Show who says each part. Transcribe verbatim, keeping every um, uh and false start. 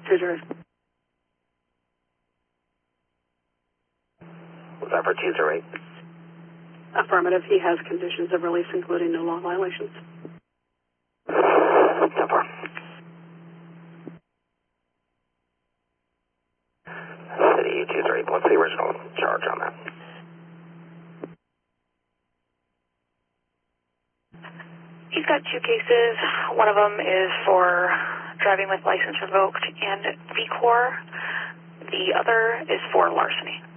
Speaker 1: Two zero.
Speaker 2: Was that for two zero eight?
Speaker 1: Affirmative. He has conditions of release, including no law violations.
Speaker 2: No problem. City two zero eight, what's the original charge on that?
Speaker 3: He's got two cases. One of them is for driving with license revoked and V C O R. The other is for larceny.